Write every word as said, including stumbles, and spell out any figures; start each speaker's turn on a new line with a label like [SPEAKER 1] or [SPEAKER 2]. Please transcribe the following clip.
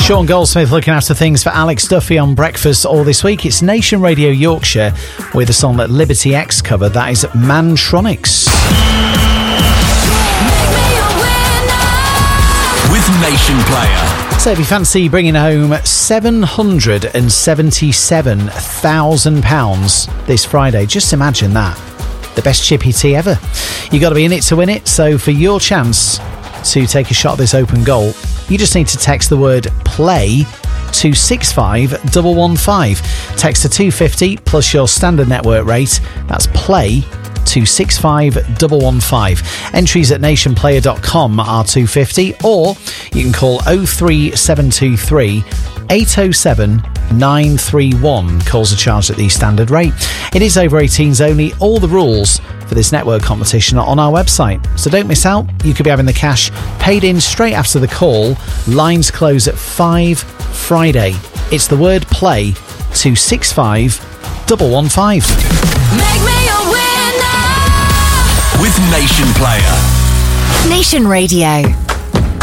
[SPEAKER 1] Sean Goldsmith looking after things for Alex Duffy on Breakfast all this week. It's Nation Radio Yorkshire with a song that Liberty X covered. That is Mantronics.
[SPEAKER 2] With Nation Player.
[SPEAKER 1] So if you fancy bringing home seven hundred seventy-seven thousand pounds this Friday, just imagine that. The best chippy tea ever. You've got to be in it to win it. So for your chance to take a shot at this open goal, you just need to text the word play to six five one one five. Text to two fifty plus your standard network rate. That's play to six five one one five. Entries at nation player dot com are two fifty, or you can call oh three seven two three eight oh seven nine three one. Calls are charged at the standard rate. It is over eighteens only. All the rules for this network competition are on our website, so don't miss out. You could be having the cash paid in straight after the call. Lines close at five Friday. It's the word play to six five one one five.
[SPEAKER 3] Make me a winner
[SPEAKER 2] with Nation Player.
[SPEAKER 3] Nation Radio.